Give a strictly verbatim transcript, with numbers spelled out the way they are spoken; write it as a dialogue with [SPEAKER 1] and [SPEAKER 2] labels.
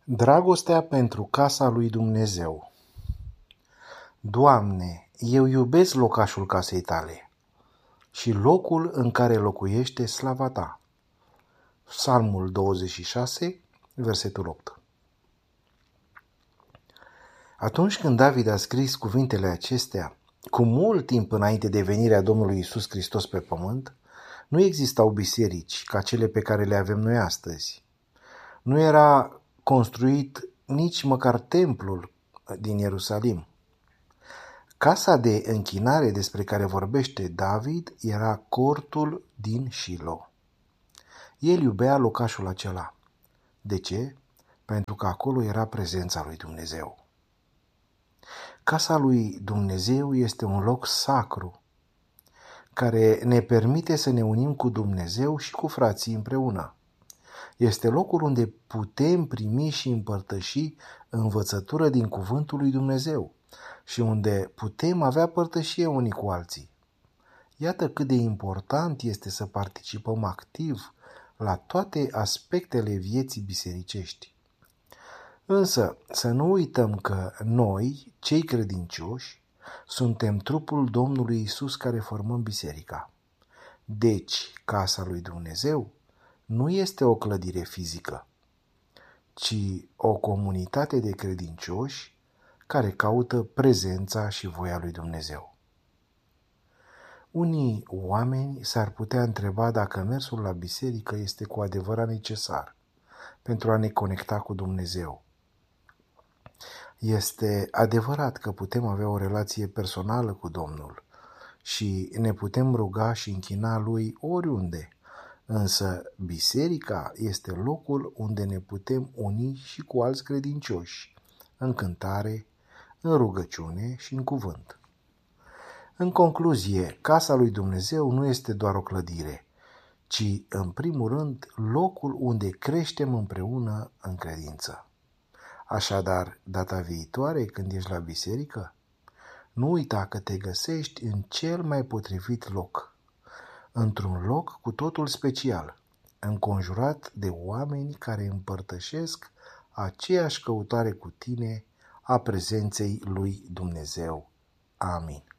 [SPEAKER 1] Dragostea pentru casa lui Dumnezeu. Doamne, eu iubesc locașul casei tale și locul în care locuiește slava ta. Psalmul douăzeci și șase, versetul opt. Atunci când David a scris cuvintele acestea, cu mult timp înainte de venirea Domnului Iisus Hristos pe pământ, nu existau biserici ca cele pe care le avem noi astăzi. Nu era construit nici măcar templul din Ierusalim. Casa de închinare despre care vorbește David era cortul din Shilo. El iubea locașul acela. De ce? Pentru că acolo era prezența lui Dumnezeu. Casa lui Dumnezeu este un loc sacru care ne permite să ne unim cu Dumnezeu și cu frații împreună. Este locul unde putem primi și împărtăși învățătură din cuvântul lui Dumnezeu și unde putem avea părtășie unii cu alții. Iată cât de important este să participăm activ la toate aspectele vieții bisericești. Însă să nu uităm că noi, cei credincioși, suntem trupul Domnului Iisus care formăm biserica. Deci, casa lui Dumnezeu nu este o clădire fizică, ci o comunitate de credincioși care caută prezența și voia lui Dumnezeu. Unii oameni s-ar putea întreba dacă mersul la biserică este cu adevărat necesar pentru a ne conecta cu Dumnezeu. Este adevărat că putem avea o relație personală cu Domnul și ne putem ruga și închina Lui oriunde, însă biserica este locul unde ne putem uni și cu alți credincioși, în cântare, în rugăciune și în cuvânt. În concluzie, casa lui Dumnezeu nu este doar o clădire, ci, în primul rând, locul unde creștem împreună în credință. Așadar, data viitoare, când ești la biserică, nu uita că te găsești în cel mai potrivit loc, într-un loc cu totul special, înconjurat de oameni care împărtășesc aceeași căutare cu tine a prezenței lui Dumnezeu. Amin.